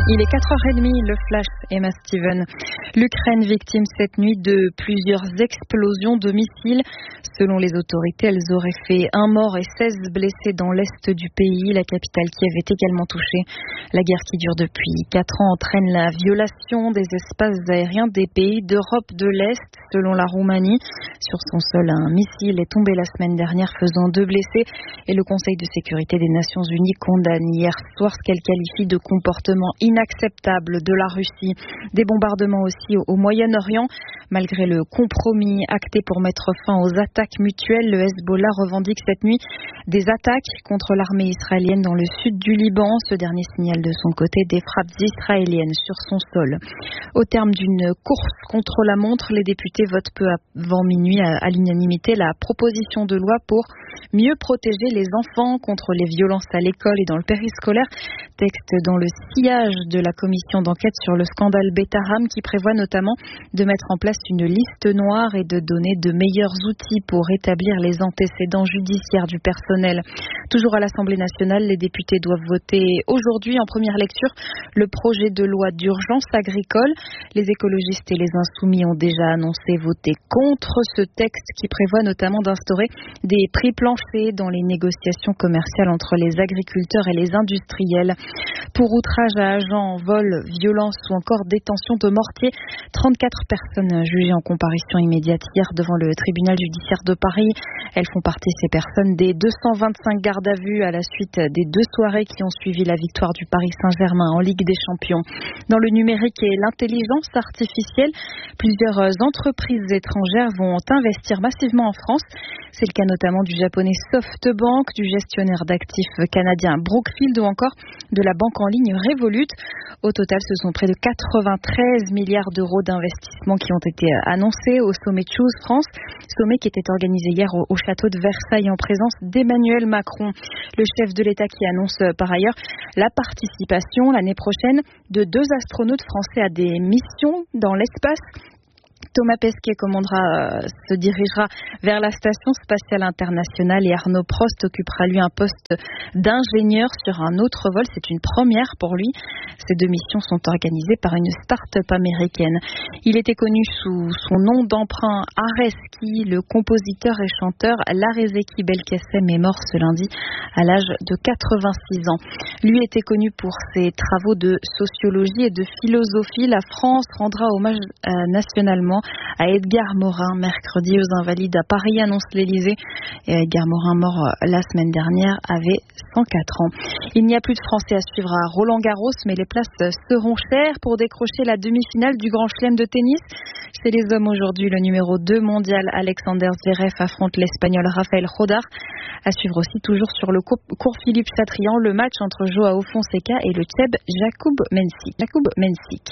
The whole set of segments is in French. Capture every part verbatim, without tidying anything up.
Il est quatre heures trente, le flash, Emma Steven. L'Ukraine victime cette nuit de plusieurs explosions de missiles. Selon les autorités, elles auraient fait un mort et seize blessés dans l'est du pays. La capitale Kiev est également touchée. La guerre qui dure depuis quatre ans entraîne la violation des espaces aériens des pays d'Europe de l'Est. Selon la Roumanie, sur son sol, un missile est tombé la semaine dernière, faisant deux blessés. Et le Conseil de sécurité des Nations Unies condamne hier soir ce qu'elle qualifie de comportement inacceptable de la Russie. Des bombardements aussi au Moyen-Orient. Malgré le compromis acté pour mettre fin aux attaques mutuelles, le Hezbollah revendique cette nuit des attaques contre l'armée israélienne dans le sud du Liban. Ce dernier signale de son côté des frappes israéliennes sur son sol. Au terme d'une course contre la montre, les députés votent peu avant minuit à, à l'unanimité la proposition de loi pour mieux protéger les enfants contre les violences à l'école et dans le périscolaire. Texte dans le sillage de la commission d'enquête sur le scandale Betaram qui prévoit notamment de mettre en place une liste noire et de donner de meilleurs outils pour établir les antécédents judiciaires du personnel. Toujours à l'Assemblée nationale, les députés doivent voter aujourd'hui en première lecture le projet de loi d'urgence agricole. Les écologistes et les insoumis ont déjà annoncé voter contre ce texte qui prévoit notamment d'instaurer des prix planchers dans les négociations commerciales entre les agriculteurs et les industriels. Pour outrage à agents, vol, violence ou encore détention de mortier, trente-quatre personnes jugées en comparution immédiate hier devant le tribunal judiciaire de Paris. Elles font partie, ces personnes, des deux cent vingt-cinq gardes à vue à la suite des deux soirées qui ont suivi la victoire du Paris Saint-Germain en Ligue des Champions. Dans le numérique et l'intelligence artificielle, plusieurs entreprises étrangères vont investir massivement en France. C'est le cas notamment du japonais SoftBank, du gestionnaire d'actifs canadien Brookfield ou encore de la banque en ligne Revolut. Au total, ce sont près de quatre-vingt-treize milliards d'euros d'investissements qui ont été annoncés au sommet Choose France, sommet qui était organisé hier au, au château de Versailles en présence d'Emmanuel Macron, le chef de l'État qui annonce par ailleurs la participation l'année prochaine de deux astronautes français à des missions dans l'espace. Thomas Pesquet commandera, euh, se dirigera vers la station spatiale internationale et Arnaud Prost occupera lui un poste d'ingénieur sur un autre vol. C'est une première pour lui. Ces deux missions sont organisées par une start-up américaine. Il était connu sous son nom d'emprunt Areski. Le compositeur et chanteur Larezeki Belkacem est mort ce lundi à l'âge de quatre-vingt-six ans. Lui était connu pour ses travaux de sociologie et de philosophie. La France rendra hommage euh, nationalement à Edgar Morin, mercredi aux Invalides à Paris, annonce l'Élysée. Et Edgar Morin, mort la semaine dernière, avait cent quatre ans. Il n'y a plus de Français à suivre à Roland-Garros, mais les places seront chères pour décrocher la demi-finale du Grand Chelem de tennis. Chez les hommes aujourd'hui, le numéro deux mondial Alexander Zverev affronte l'Espagnol Rafael Jodar. À suivre aussi toujours sur le cours Philippe Chatrian, le match entre Joao Fonseca et le Tchèque Jakub Mensik. Jakub Mensik.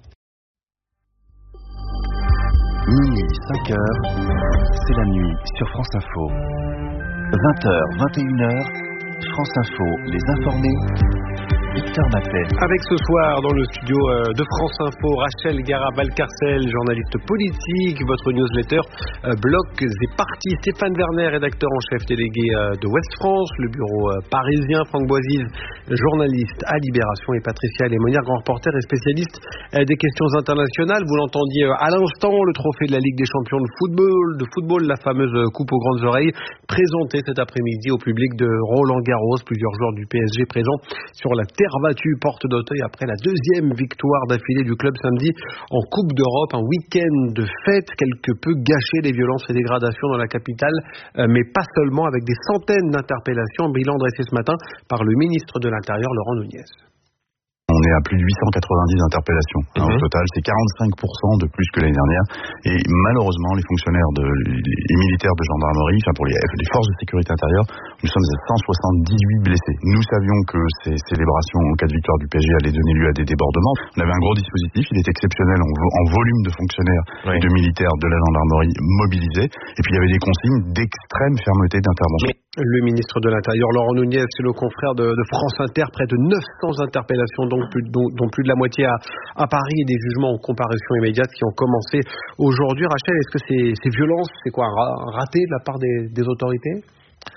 Minuit, cinq heures, c'est la nuit sur France Info. vingt heures, vingt et une heures, France Info, les informés. Victor Matet. Avec ce soir dans le studio de France Info, Rachel Gara-Valcarcel, journaliste politique, votre newsletter Blocs et Partis, Stéphane Werner, rédacteur en chef délégué de Ouest France, le bureau parisien, Franck Boisise, journaliste à Libération, et Patricia Lémonière, grand reporter et spécialiste des questions internationales. Vous l'entendiez à l'instant, le trophée de la Ligue des champions de football, de football, la fameuse coupe aux grandes oreilles, présentée cet après-midi au public de Roland-Garros. Plusieurs joueurs du P S G présents sur la terre battue porte d'Auteuil après la deuxième victoire d'affilée du club samedi en Coupe d'Europe. Un week-end de fête quelque peu gâché, les violences et dégradations dans la capitale, mais pas seulement, avec des centaines d'interpellations. Bilan dressé ce matin par le ministre de l'Intérieur, Laurent Nunez. On est à plus de huit cent quatre-vingt-dix interpellations. Hein, mmh. Au total, c'est quarante-cinq pour cent de plus que l'année dernière. Et malheureusement, les fonctionnaires de, les militaires de gendarmerie, enfin pour les, les forces de sécurité intérieure, nous sommes à cent soixante-dix-huit blessés. Nous savions que ces célébrations en cas de victoire du P S G allaient donner lieu à des débordements. On avait un gros dispositif, il est exceptionnel en, en volume de fonctionnaires oui. et de militaires de la gendarmerie mobilisés. Et puis il y avait des consignes d'extrême fermeté d'intervention. Le ministre de l'Intérieur, Laurent Nunez, c'est le confrère de, de France Inter, près de neuf cents interpellations, donc plus, dont, dont plus de la moitié à, à Paris, et des jugements en comparution immédiate qui ont commencé aujourd'hui. Rachel, est-ce que ces, ces violences, c'est quoi, un raté de la part des, des autorités ?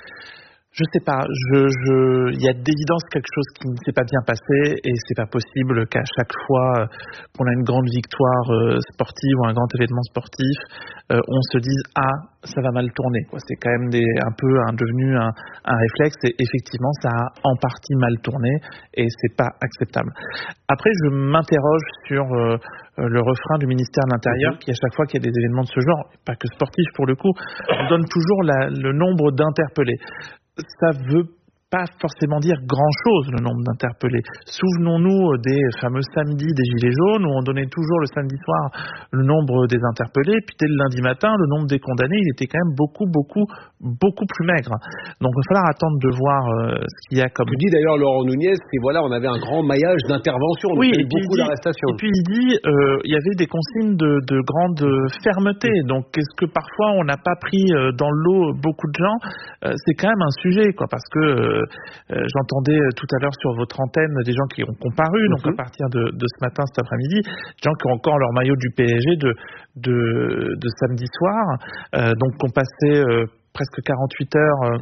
Je sais pas, je, je, il y a d'évidence quelque chose qui ne s'est pas bien passé et c'est pas possible qu'à chaque fois qu'on a une grande victoire euh, sportive ou un grand événement sportif, euh, on se dise ah ça va mal tourner. Quoi. C'est quand même des, un peu un, devenu un, un réflexe et effectivement ça a en partie mal tourné et c'est pas acceptable. Après je m'interroge sur euh, le refrain du ministère de l'Intérieur qui à chaque fois qu'il y a des événements de ce genre, pas que sportifs pour le coup, on donne toujours la, le nombre d'interpellés. Ça veut pas forcément dire grand-chose, le nombre d'interpellés. Souvenons-nous des fameux samedis des Gilets jaunes, où on donnait toujours le samedi soir le nombre des interpellés, puis dès le lundi matin, le nombre des condamnés, il était quand même beaucoup, beaucoup, beaucoup plus maigre. Donc il va falloir attendre de voir euh, ce qu'il y a comme... Tu dis d'ailleurs, Laurent Nunez, que voilà, on avait un grand maillage d'intervention, donc oui, il y a eu beaucoup d'arrestations. Et puis il dit, euh, il y avait des consignes de, de grande fermeté, donc est-ce que parfois on n'a pas pris euh, dans l'eau beaucoup de gens euh, c'est quand même un sujet, quoi, parce que euh, Euh, j'entendais tout à l'heure sur votre antenne des gens qui ont comparu, mm-hmm. donc à partir de, de ce matin, cet après-midi, des gens qui ont encore leur maillot du P S G de, de, de samedi soir, euh, donc qui ont passé euh, presque quarante-huit heures euh,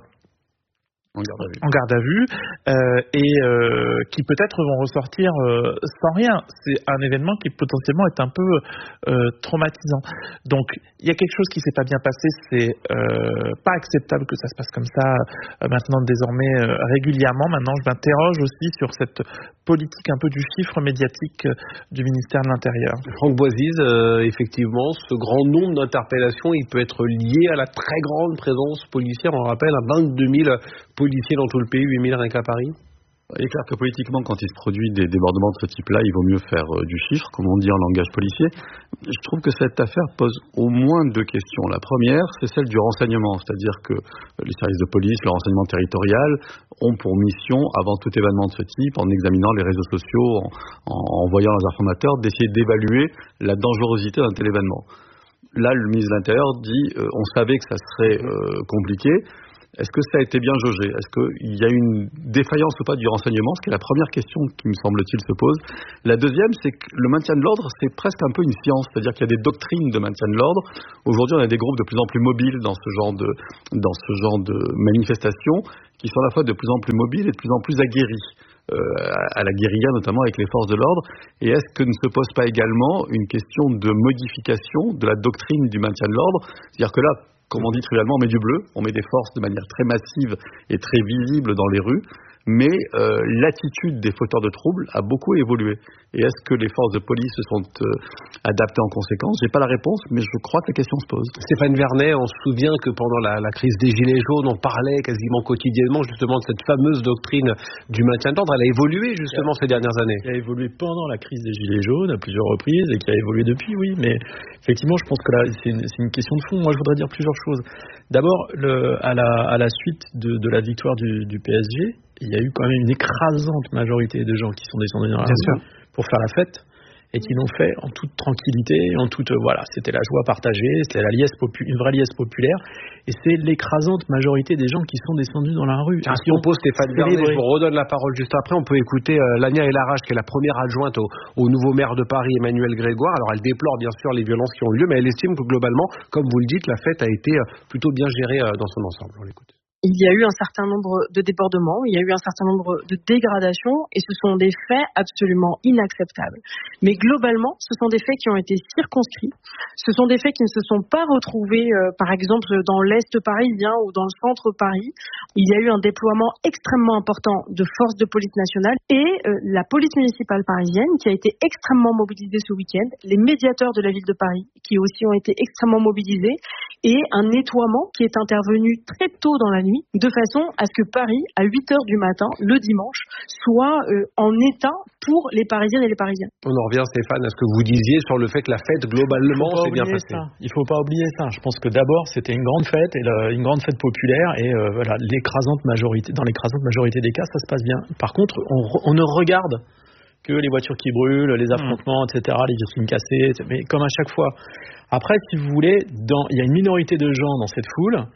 en garde à vue, en garde à vue euh, et euh, qui peut-être vont ressortir euh, sans rien. C'est un événement qui potentiellement est un peu euh, traumatisant. Donc il y a quelque chose qui s'est pas bien passé, c'est euh, pas acceptable que ça se passe comme ça euh, maintenant désormais euh, régulièrement. Maintenant je m'interroge aussi sur cette politique un peu du chiffre médiatique euh, du ministère de l'Intérieur. Franck Boisise, euh, effectivement, ce grand nombre d'interpellations, il peut être lié à la très grande présence policière. On rappelle, à vingt-deux mille policiers dans tout le pays, huit mille rien qu'à Paris. Il est clair que politiquement, quand il se produit des débordements de ce type-là, il vaut mieux faire euh, du chiffre, comme on dit en langage policier. Je trouve que cette affaire pose au moins deux questions. La première, c'est celle du renseignement, c'est-à-dire que les services de police, le renseignement territorial, ont pour mission, avant tout événement de ce type, en examinant les réseaux sociaux, en, en voyant les informateurs, d'essayer d'évaluer la dangerosité d'un tel événement. Là, le ministre de l'Intérieur dit, euh, on savait que ça serait euh, compliqué. Est-ce que ça a été bien jaugé? Est-ce qu'il y a une défaillance ou pas du renseignement? Ce qui est la première question qui, me semble-t-il, se pose. La deuxième, c'est que le maintien de l'ordre, c'est presque un peu une science. C'est-à-dire qu'il y a des doctrines de maintien de l'ordre. Aujourd'hui, on a des groupes de plus en plus mobiles dans ce genre de, dans ce genre de manifestations, qui sont à la fois de plus en plus mobiles et de plus en plus aguerris. Euh, à la guérilla, notamment avec les forces de l'ordre. Et est-ce que ne se pose pas également une question de modification de la doctrine du maintien de l'ordre? C'est-à-dire que là, comme on dit trivialement, on met du bleu, on met des forces de manière très massive et très visible dans les rues, mais euh, l'attitude des fauteurs de troubles a beaucoup évolué. Et est-ce que les forces de police se sont euh, adaptées en conséquence? J'ai pas la réponse, mais je crois que la question se pose. Stéphane Vernet, on se souvient que pendant la, la crise des Gilets jaunes, on parlait quasiment quotidiennement justement de cette fameuse doctrine du maintien d'ordre. Elle a évolué justement ces dernières années. Elle a évolué pendant la crise des Gilets jaunes à plusieurs reprises et qui a évolué depuis, oui. Mais effectivement, je pense que là, c'est une, c'est une question de fond. Moi, je voudrais dire plusieurs choses. D'abord, le, à, la, à la suite de, de la victoire du, du P S G, il y a eu quand même une écrasante majorité de gens qui sont descendus dans la rue pour faire la fête et qui l'ont fait en toute tranquillité, en toute voilà, c'était la joie partagée, c'était la liesse popu- une vraie liesse populaire, et c'est l'écrasante majorité des gens qui sont descendus dans la rue. À ce propos, Stéphane Vernet, je vous redonne la parole juste après. On peut écouter euh, Lania Elarache, qui est la première adjointe au, au nouveau maire de Paris, Emmanuel Grégoire. Alors, elle déplore bien sûr les violences qui ont eu lieu, mais elle estime que globalement, comme vous le dites, la fête a été euh, plutôt bien gérée euh, dans son ensemble. On l'écoute. Il y a eu un certain nombre de débordements, il y a eu un certain nombre de dégradations, et ce sont des faits absolument inacceptables. Mais globalement, ce sont des faits qui ont été circonscrits. Ce sont des faits qui ne se sont pas retrouvés, euh, par exemple, dans l'Est parisien ou dans le centre Paris. Il y a eu un déploiement extrêmement important de forces de police nationale et euh, la police municipale parisienne qui a été extrêmement mobilisée ce week-end, les médiateurs de la ville de Paris qui aussi ont été extrêmement mobilisés, et un nettoiement qui est intervenu très tôt dans la nuit, de façon à ce que Paris, à huit heures du matin, le dimanche, soit euh, en état pour les Parisiennes et les Parisiens. On en revient, Stéphane, à ce que vous disiez sur le fait que la fête, globalement, s'est bien passée. Ça. Il ne faut pas oublier ça. Je pense que d'abord, c'était une grande fête, et la, une grande fête populaire, et euh, voilà, l'écrasante majorité, dans l'écrasante majorité des cas, ça se passe bien. Par contre, on, on ne regarde que les voitures qui brûlent, les affrontements, mmh. et cetera, les vitrines cassées, mais comme à chaque fois. Après, si vous voulez, dans, il y a une minorité de gens dans cette foule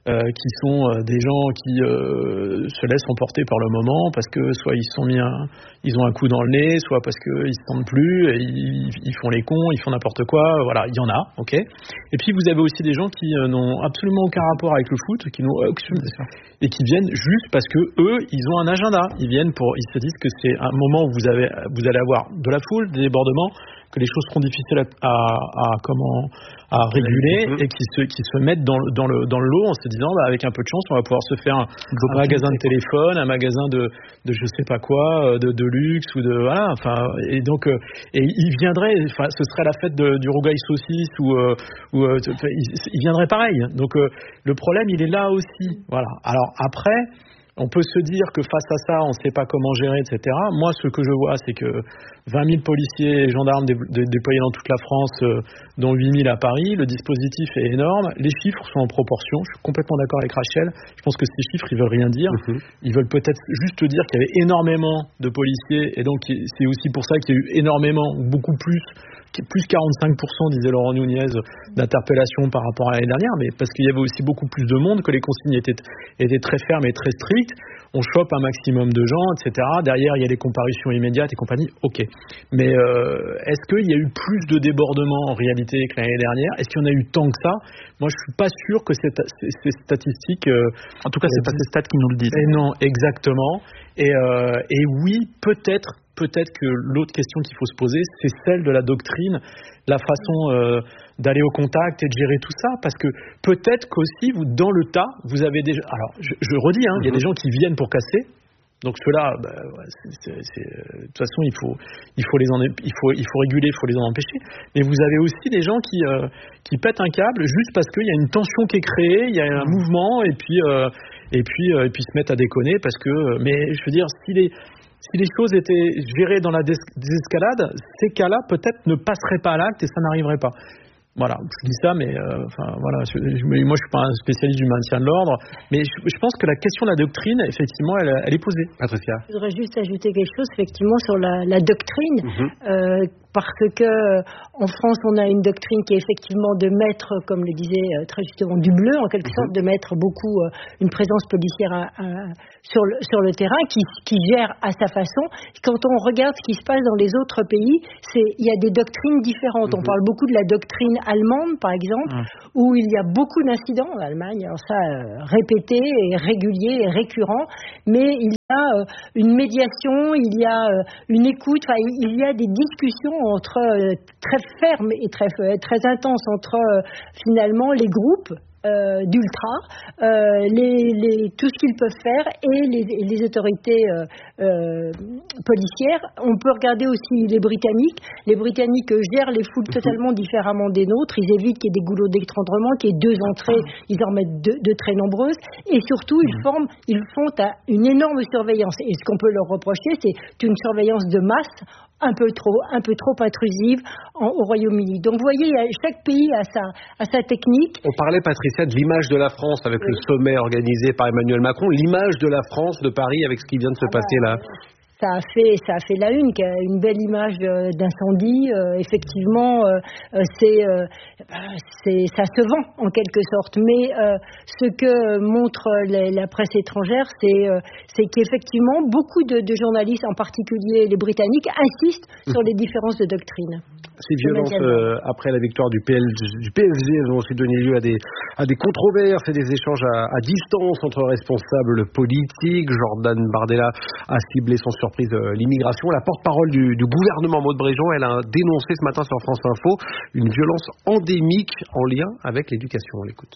euh, qui sont euh, des gens qui euh, se laissent emporter par le moment parce que soit ils se sont mis un, ils ont un coup dans le nez, soit parce qu'ils se sentent plus, et ils, ils font les cons, ils font n'importe quoi. Voilà, il y en a, ok. Et puis vous avez aussi des gens qui euh, n'ont absolument aucun rapport avec le foot, qui n'ont aucune, et qui viennent juste parce que eux, ils ont un agenda. Ils viennent pour, ils se disent que c'est un moment où vous avez, vous allez avoir de la foule, des débordements, que les choses seront difficiles à, à, à comment, à réguler, et qui se, qui se mettent dans, dans le, dans le lot en se disant, bah, avec un peu de chance, on va pouvoir se faire un, un magasin de téléphone, un magasin de, de je sais pas quoi, de, de luxe ou de, voilà, enfin, et donc, euh, et ils viendraient, enfin, ce serait la fête de, du rougail saucisse ou, euh, ou euh, ils, ils viendraient pareil. Donc, euh, le problème, il est là aussi. Voilà. Alors, après, on peut se dire que face à ça, on ne sait pas comment gérer, et cetera. Moi, ce que je vois, c'est que vingt mille policiers et gendarmes dé- dé- déployés dans toute la France, euh, dont huit mille à Paris, le dispositif est énorme. Les chiffres sont en proportion. Je suis complètement d'accord avec Rachel. Je pense que ces chiffres, ils veulent rien dire. Mm-hmm. Ils veulent peut-être juste dire qu'il y avait énormément de policiers, et donc c'est aussi pour ça qu'il y a eu énormément, beaucoup plus, plus quarante-cinq pour cent, disait Laurent Nunez, d'interpellations par rapport à l'année dernière, mais parce qu'il y avait aussi beaucoup plus de monde, que les consignes étaient, étaient très fermes et très strictes. On chope un maximum de gens, et cetera. Derrière, il y a les comparutions immédiates et compagnie. Ok. Mais euh, est-ce qu'il y a eu plus de débordements en réalité que l'année dernière ? Est-ce qu'il y en a eu tant que ça ? Moi, je suis pas sûr que ces, ces, ces statistiques... Euh, en tout cas, c'est pas ces stats qui nous le disent. Et non, exactement. Et, euh, et oui, peut-être... Peut-être que l'autre question qu'il faut se poser, c'est celle de la doctrine, la façon euh, d'aller au contact et de gérer tout ça, parce que peut-être qu'aussi, vous, dans le tas, vous avez déjà... Alors, je, je redis, hein, mm-hmm. il y a des gens qui viennent pour casser, donc ceux-là, bah, c'est, c'est, c'est, de toute façon, il faut, il faut les en, il faut, il faut réguler, il faut les en empêcher. Mais vous avez aussi des gens qui, euh, qui pètent un câble juste parce qu'il y a une tension qui est créée, il y a un mouvement, et puis, euh, et puis, euh, et puis se mettent à déconner, parce que... Mais je veux dire, si les... Si les choses étaient gérées dans la désescalade, ces cas-là peut-être ne passeraient pas à l'acte et ça n'arriverait pas. Voilà, je dis ça, mais euh, enfin voilà, je, je, moi je suis pas un spécialiste du maintien de l'ordre, mais je, je pense que la question de la doctrine, effectivement, elle, elle est posée. Patricia. Je voudrais juste ajouter quelque chose, effectivement, sur la, la doctrine. Mm-hmm. Euh, parce que en France, on a une doctrine qui est effectivement de mettre, comme le disait très justement Dubleu, en quelque sorte, de mettre beaucoup euh, une présence policière à, à, sur, le, sur le terrain, qui, qui gère à sa façon. Quand on regarde ce qui se passe dans les autres pays, c'est, il y a des doctrines différentes. Mm-hmm. On parle beaucoup de la doctrine allemande, par exemple, mm. où il y a beaucoup d'incidents en Allemagne, alors ça, euh, répétés et réguliers et récurrents, mais il y a euh, une médiation, il y a euh, une écoute, enfin, il y a des discussions entre euh, très fermes et très, très intenses entre euh, finalement les groupes Euh, d'ultra, euh, les, les, tout ce qu'ils peuvent faire et les, les autorités euh, euh, policières. On peut regarder aussi les Britanniques. Les Britanniques gèrent les foules totalement différemment des nôtres. Ils évitent qu'il y ait des goulots d'extendrement, qu'il y ait deux entrées, ils en mettent deux, deux très nombreuses. Et surtout, ils, forment, ils font à une énorme surveillance. Et ce qu'on peut leur reprocher, c'est une surveillance de masse un peu trop, un peu trop intrusive en, au Royaume-Uni. Donc, vous voyez, chaque pays a sa, a sa technique. On parlait, Patricia, de l'image de la France avec oui. le sommet organisé par Emmanuel Macron, l'image de la France de Paris avec ce qui vient de se ah passer bah, là. Ça a fait, ça a fait la une, une belle image d'incendie. Euh, effectivement, euh, c'est, euh, c'est, ça se vend en quelque sorte. Mais euh, ce que montre les, la presse étrangère, c'est, euh, c'est qu'effectivement, beaucoup de, de journalistes, en particulier les Britanniques, insistent mmh. sur les différences de doctrine. Ces violences euh, après la victoire du P L, du P S G, elles ont aussi donné lieu à des, à des controverses et des échanges à, à distance entre responsables politiques. Jordan Bardella a ciblé sans surprise euh, l'immigration. La porte-parole du, du gouvernement Maud Bréjon, elle a dénoncé ce matin sur France Info une violence endémique en lien avec l'éducation. On l'écoute.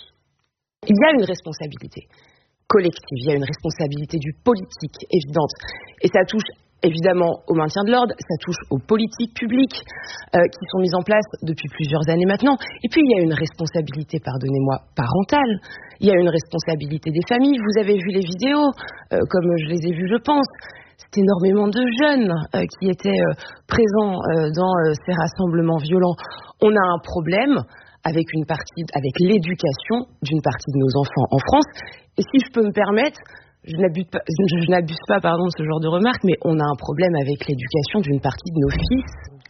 Il y a une responsabilité collective, il y a une responsabilité du politique évidente, et ça touche évidemment au maintien de l'ordre, ça touche aux politiques publiques euh, qui sont mises en place depuis plusieurs années maintenant. Et puis il y a une responsabilité, pardonnez-moi, parentale. Il y a une responsabilité des familles. Vous avez vu les vidéos, euh, comme je les ai vues, je pense. C'est énormément de jeunes euh, qui étaient euh, présents euh, dans euh, ces rassemblements violents. On a un problème avec une partie, avec l'éducation d'une partie de nos enfants en France. Et si je peux me permettre, Je n'abuse pas, je, je n'abuse pas pardon, de ce genre de remarques, mais on a un problème avec l'éducation d'une partie de nos fils.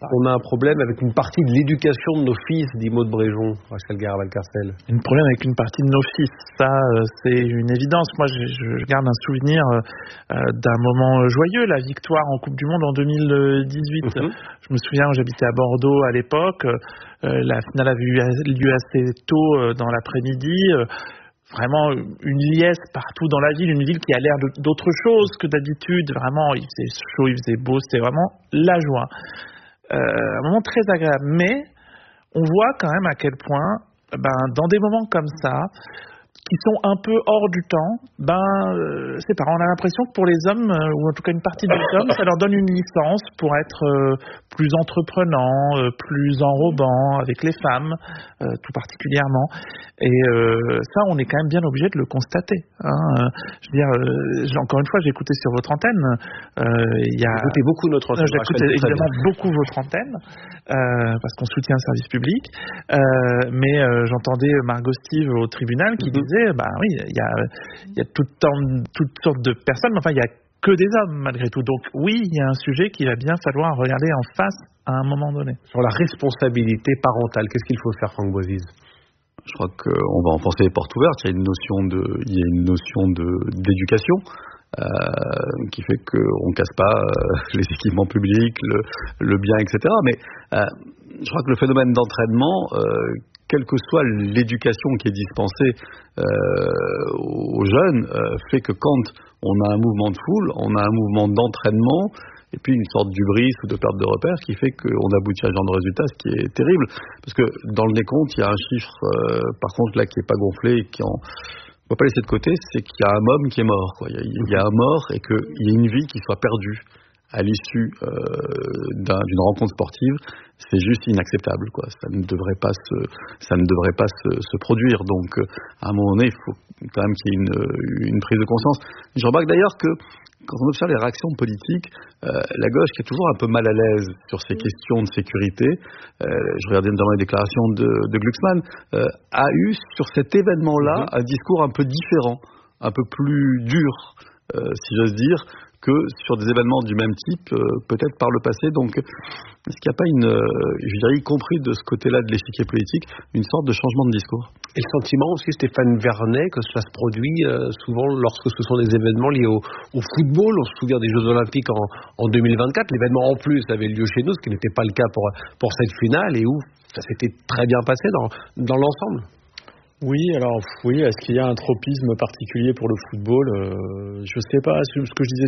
On a un problème avec une partie de l'éducation de nos fils, dit Maud Bréjon, Rachel Garab-Valcarcel. Un problème avec une partie de nos fils, ça euh, c'est une évidence. Moi je, je garde un souvenir euh, d'un moment joyeux, la victoire en Coupe du Monde en deux mille dix-huit. Mm-hmm. Je me souviens, j'habitais à Bordeaux à l'époque, euh, la finale avait eu lieu assez tôt euh, dans l'après-midi. Euh, Vraiment une liesse partout dans la ville, une ville qui a l'air d'autre chose que d'habitude. Vraiment, il faisait chaud, il faisait beau, c'était vraiment la joie. Euh, un moment très agréable. Mais on voit quand même à quel point, ben, dans des moments comme ça, qui sont un peu hors du temps, ben, euh, c'est pas. On a l'impression que pour les hommes, euh, ou en tout cas une partie des hommes, ça leur donne une licence pour être euh, plus entreprenants, euh, plus enrobants avec les femmes, euh, tout particulièrement. Et euh, ça, on est quand même bien obligé de le constater. Hein. Je veux dire, euh, encore une fois, j'ai écouté sur votre antenne. Euh, y a... J'écoutais beaucoup notre antenne. Euh, J'écoute évidemment beaucoup votre antenne, euh, parce qu'on soutient le service public. Euh, mais euh, j'entendais Margot Steve au tribunal qui mm-hmm. disait, bah oui, il y a, y a tout temps, toutes sortes de personnes, mais enfin, il y a que des hommes malgré tout. Donc oui, il y a un sujet qu'il va bien falloir regarder en face à un moment donné. Sur la responsabilité parentale, qu'est-ce qu'il faut faire, Franck Bozise ? Je crois qu'on va enfoncer les portes ouvertes. Il y a une notion de, il y a une notion de, d'éducation euh, qui fait qu'on ne casse pas euh, les équipements publics, le, le bien, et cetera. Mais euh, je crois que le phénomène d'entraînement, euh, quelle que soit l'éducation qui est dispensée euh, aux jeunes, euh, fait que quand on a un mouvement de foule, on a un mouvement d'entraînement, et puis une sorte d'hubris ou de perte de repère qui fait qu'on aboutit à ce genre de résultat, ce qui est terrible. Parce que dans le décompte, il y a un chiffre, euh, par contre, là, qui n'est pas gonflé et qui en... on ne peut pas laisser de côté, c'est qu'il y a un homme qui est mort, quoi. Il, y a, il y a un mort et qu'il y a une vie qui soit perdue à l'issue euh, d'un, d'une rencontre sportive. C'est juste inacceptable, quoi. Ça ne devrait pas se, ça ne devrait pas se, se produire. Donc, à un moment donné, il faut quand même qu'il y ait une, une prise de conscience. Je remarque d'ailleurs que quand on observe les réactions politiques, euh, la gauche qui est toujours un peu mal à l'aise sur ces questions de sécurité, euh, je regardais notamment les déclarations de, de Glucksmann, euh, a eu sur cet événement-là un discours un peu différent, un peu plus dur, euh, si j'ose dire, que sur des événements du même type, euh, peut-être par le passé. Donc, est-ce qu'il n'y a pas une, euh, je dirais, y compris de ce côté-là de l'échiquier politique, une sorte de changement de discours ? Et le sentiment aussi, Stéphane Vernet, que cela se produit euh, souvent lorsque ce sont des événements liés au, au football. On se souvient des Jeux Olympiques en, en deux mille vingt-quatre. L'événement en plus avait lieu chez nous, ce qui n'était pas le cas pour, pour cette finale, et où ça s'était très bien passé dans, dans l'ensemble. Oui, alors oui, est-ce qu'il y a un tropisme particulier pour le football ? euh, Je ne sais pas. Ce que je disais